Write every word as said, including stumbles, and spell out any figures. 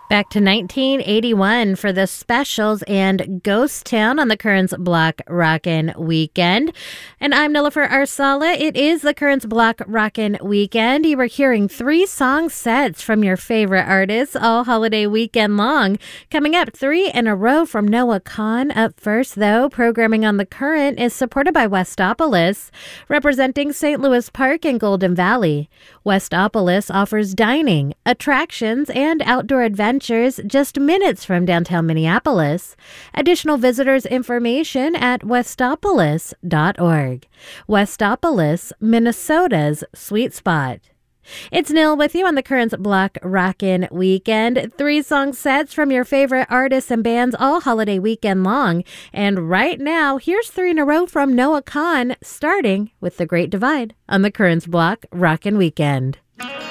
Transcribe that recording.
Back to nineteen eighty-one for the Specials and Ghost Town on the Currents Block Rockin' Weekend. And I'm Nilofer Arsala. It is the Currents Block Rockin' Weekend. You were hearing three song sets from your favorite artists all holiday weekend long. Coming up, three in a row from Noah Kahan. Up first, though, programming on the Current is supported by Westopolis, representing Saint Louis Park and Golden Valley. Westopolis offers dining, attractions, and outdoor adventures just minutes from downtown Minneapolis. Additional visitors information at westopolis dot org. Westopolis, Minnesota's sweet spot. It's Nil with you on the Currents Block Rockin' Weekend. Three song sets from your favorite artists and bands all holiday weekend long. And right now, here's three in a row from Noah Kahan, starting with The Great Divide on the Currents Block Rockin' Weekend.